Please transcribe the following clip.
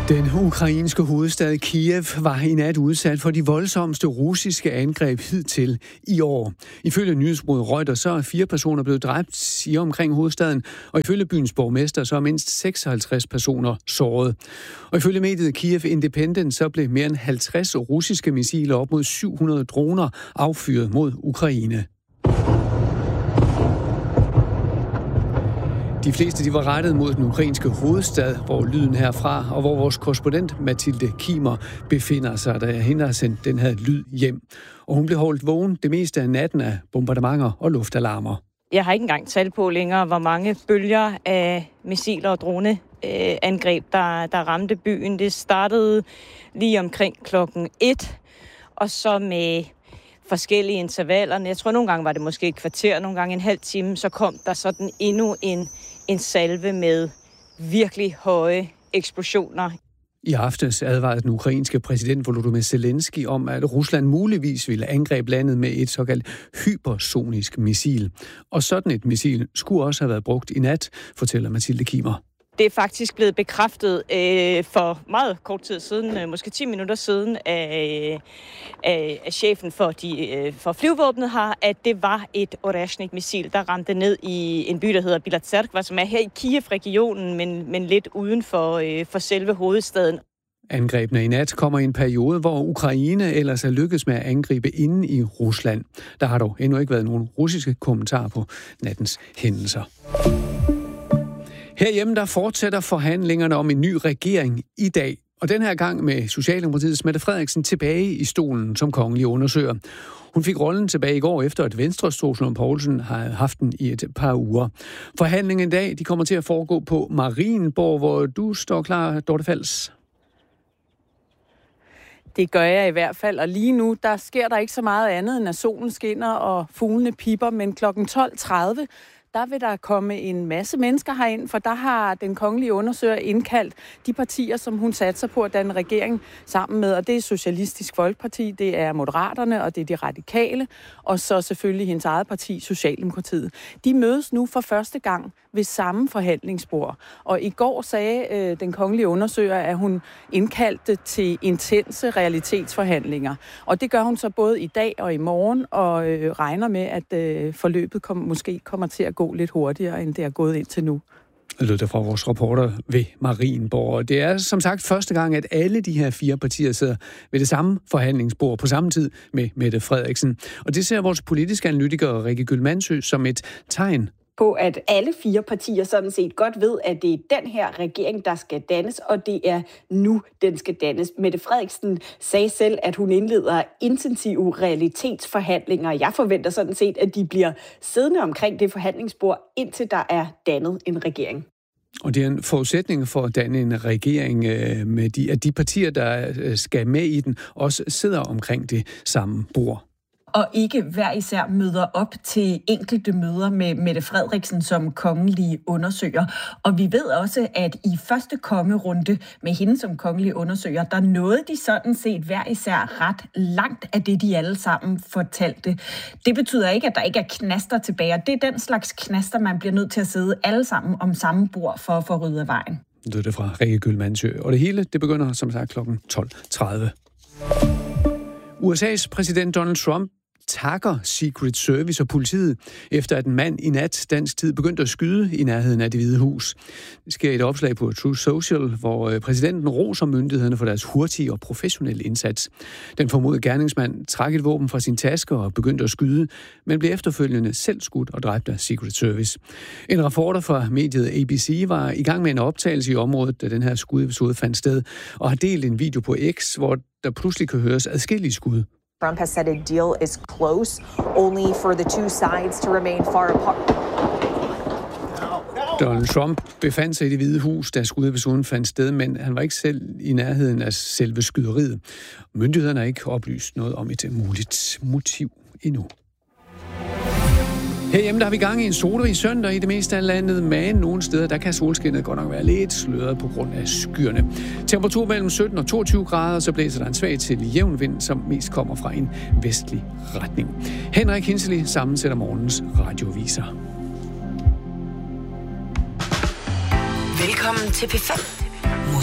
Den ukrainske hovedstad Kiev var i nat udsat for de voldsomste russiske angreb hidtil i år. Ifølge nyhedsbureauet Reuters så er 4 personer blevet dræbt i omkring hovedstaden, og ifølge byens borgmester så er mindst 56 personer såret. Og ifølge mediet Kiev Independent så blev mere end 50 russiske missiler op mod 700 droner affyret mod Ukraine. De fleste de var rettet mod den ukrainske hovedstad, hvor lyden herfra, og hvor vores korrespondent Mathilde Kimer befinder sig, da hende har sendt den her lyd hjem. Og hun blev holdt vågen det meste af natten af bombardementer og luftalarmer. Jeg har ikke engang tal på længere, hvor mange bølger af missiler og droneangreb, der ramte byen. Det startede lige omkring klokken 1, og så med forskellige intervaller. Jeg tror, nogle gange var det måske et kvarter, nogle gange en halv time, så kom der sådan endnu en salve med virkelig høje eksplosioner. I aftes advarede den ukrainske præsident Volodymyr Zelensky om, at Rusland muligvis ville angribe landet med et såkaldt hypersonisk missil. Og sådan et missil skulle også have været brugt i nat, fortæller Mathilde Kimer. Det er faktisk blevet bekræftet for meget kort tid siden, måske 10 minutter siden, af chefen for flyvåbnet her, at det var et Oreshnik-missil, der ramte ned i en by, der hedder Bilatserkva, som er her i Kiev-regionen, men lidt uden for selve hovedstaden. Angrebene i nat kommer i en periode, hvor Ukraine ellers er lykkedes med at angribe inde i Rusland. Der har dog endnu ikke været nogen russiske kommentarer på nattens hændelser. Herhjemme der fortsætter forhandlingerne om en ny regering i dag, og den her gang med Socialdemokratiets Mette Frederiksen tilbage i stolen som kongelig undersøger. Hun fik rollen tilbage i går efter, at Venstres Troels Lund Poulsen har haft den i et par uger. Forhandlingen i dag de kommer til at foregå på Marienborg, hvor du står klar, Dorte Fals. Det gør jeg i hvert fald, og lige nu, der sker der ikke så meget andet, end at solen skinner og fuglene pipper, men kl. 12.30, der vil der komme en masse mennesker herind, for der har den kongelige undersøger indkaldt de partier, som hun satser på at danne regering sammen med, og det er Socialistisk Folkeparti, det er Moderaterne, og det er de Radikale, og så selvfølgelig hendes eget parti, Socialdemokratiet. De mødes nu for første gang ved samme forhandlingsbord, og i går sagde den kongelige undersøger, at hun indkaldte til intense realitetsforhandlinger, og det gør hun så både i dag og i morgen, og regner med, at forløbet måske kommer til at gå lidt hurtigere, end det er gået indtil nu. Det lød der fra vores reporter ved Marienborg. Det er som sagt første gang, at alle de her 4 partier sidder ved det samme forhandlingsbord på samme tid med Mette Frederiksen. Og det ser vores politiske analytiker Rikke Gylmansø som et tegn på, at alle 4 partier sådan set godt ved, at det er den her regering, der skal dannes, og det er nu, den skal dannes. Mette Frederiksen sagde selv, at hun indleder intensive realitetsforhandlinger. Jeg forventer sådan set, at de bliver siddende omkring det forhandlingsbord, indtil der er dannet en regering. Og det er en forudsætning for at danne en regering med at de partier, der skal med i den, også sidder omkring det samme bord. Og ikke hver især møder op til enkelte møder med Mette Frederiksen som kongelig undersøger. Og vi ved også, at i første kongerunde med hende som kongelig undersøger, der nåede de sådan set hver især ret langt af det, de alle sammen fortalte. Det betyder ikke, at der ikke er knaster tilbage. Det er den slags knaster, man bliver nødt til at sidde alle sammen om samme bord for at få ryddet af vejen. Det er det fra Rikke Gylmansø. Og det hele, det begynder som sagt kl. 12.30. USA's præsident Donald Trump takker Secret Service og politiet, efter at en mand i nat dansk tid begyndte at skyde i nærheden af Det Hvide Hus. Det sker i et opslag på Truth Social, hvor præsidenten roser myndighederne for deres hurtige og professionelle indsats. Den formodede gerningsmand trak et våben fra sin taske og begyndte at skyde, men blev efterfølgende selv skudt og dræbt af Secret Service. En reporter fra mediet ABC var i gang med en optagelse i området, da den her skudepisode fandt sted, og har delt en video på X, hvor der pludselig kan høres adskillige skud. Trump has said a deal is close, only for the two sides to remain far apart. Donald Trump befandt sig i Det Hvide Hus, da skudepisoden fandt sted, men han var ikke selv i nærheden af selve skyderiet. Myndighederne har ikke oplyst noget om et muligt motiv endnu. Herhjemme der har vi gang i en solrig søndag i det meste af landet, men nogle steder der kan solskinnet godt nok være lidt sløret på grund af skyerne. Temperatur mellem 17 og 22 grader, så blæser der en svag til jævn vind, som mest kommer fra en vestlig retning. Henrik Hinsley sammensætter morgens radioviser. Velkommen til P5.